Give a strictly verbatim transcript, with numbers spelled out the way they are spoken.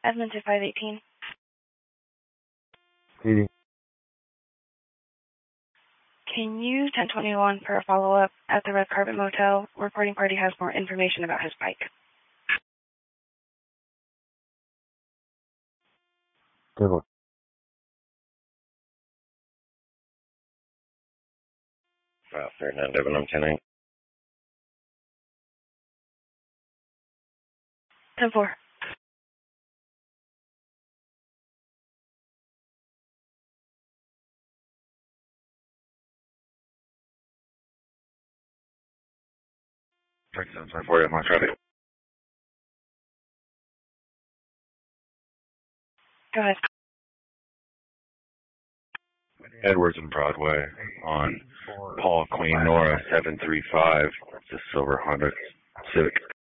Edmonton five eighteen. P D. Can you ten twenty-one for a follow-up at the Red Carpet Motel? Reporting party has more information about his bike. Good one. Wow, Ferdinand Debenham, ten eight. ten four. Check seven five four, my traffic. Go ahead. Edwards and Broadway on Paul Queen Nora seven three five. It's a silver Honda Civic.